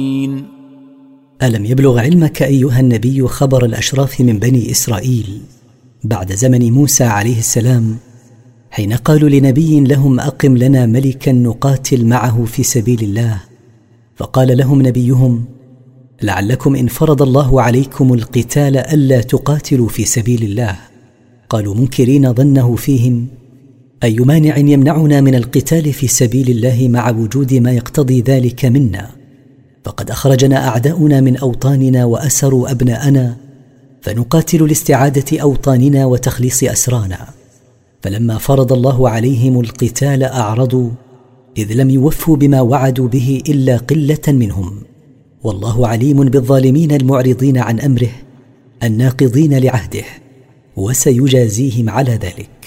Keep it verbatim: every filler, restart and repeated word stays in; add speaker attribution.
Speaker 1: ألم يبلغ علمك أيها النبي خبر الأشراف من بني إسرائيل بعد زمن موسى عليه السلام، حين قالوا لنبي لهم أقم لنا ملكا نقاتل معه في سبيل الله، فقال لهم نبيهم لعلكم إن فرض الله عليكم القتال ألا تقاتلوا في سبيل الله. قالوا منكرين ظنه فيهم أي مانع يمنعنا من القتال في سبيل الله مع وجود ما يقتضي ذلك منا، فقد أخرجنا أعداؤنا من أوطاننا وأسروا أبناءنا، فنقاتل لاستعادة أوطاننا وتخليص أسرانا. فلما فرض الله عليهم القتال أعرضوا، إذ لم يوفوا بما وعدوا به إلا قلة منهم، والله عليم بالظالمين المعرضين عن أمره الناقضين لعهده، وسيجازيهم على ذلك.